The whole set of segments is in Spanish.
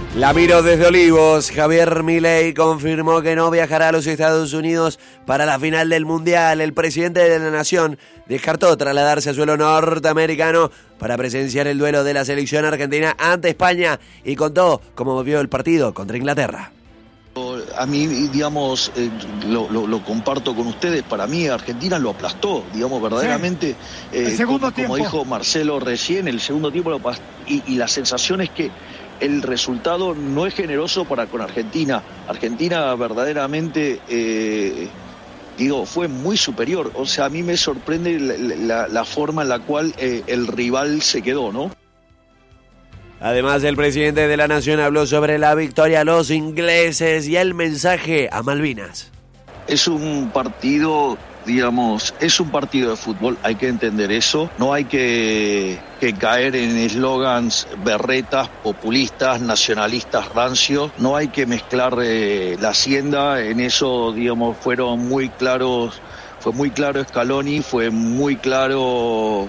La miro desde Olivos. Javier Milei confirmó que no viajará a los Estados Unidos para la final del Mundial. El presidente de la Nación descartó trasladarse a suelo norteamericano para presenciar el duelo de la selección argentina ante España y contó cómo vio el partido contra Inglaterra. A mí, digamos, lo comparto con ustedes. Para mí Argentina lo aplastó, digamos, verdaderamente. Sí. El segundo como dijo Marcelo recién, el segundo tiempo lo aplastó. Y la sensación es que el resultado no es generoso para con Argentina. Argentina verdaderamente, fue muy superior. O sea, a mí me sorprende la forma en la cual el rival se quedó, ¿no? Además, el presidente de la Nación habló sobre la victoria a los ingleses y el mensaje a Malvinas. Es un partido, es un partido de fútbol, hay que entender eso. No hay que caer en eslogans berretas, populistas, nacionalistas, rancios. No hay que mezclar la hacienda, en eso, fueron muy claros. Fue muy claro Scaloni, fue muy claro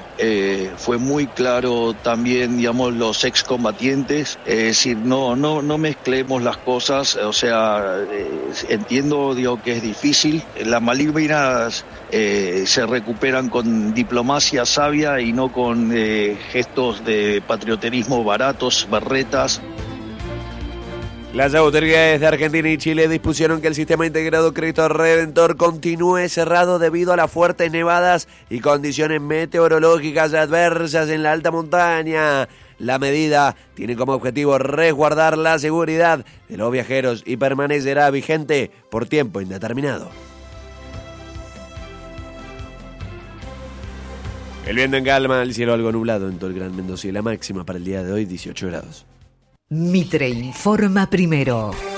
también, los excombatientes. Es decir, no mezclemos las cosas. O sea, entiendo, que es difícil. Las Malvinas se recuperan con diplomacia sabia y no con gestos de patrioterismo baratos, berretas. Las autoridades de Argentina y Chile dispusieron que el sistema integrado Cristo Redentor continúe cerrado debido a las fuertes nevadas y condiciones meteorológicas adversas en la alta montaña. La medida tiene como objetivo resguardar la seguridad de los viajeros y permanecerá vigente por tiempo indeterminado. El viento en calma, el cielo algo nublado en todo el Gran Mendoza y la máxima para el día de hoy 18 grados. Mitre informa primero.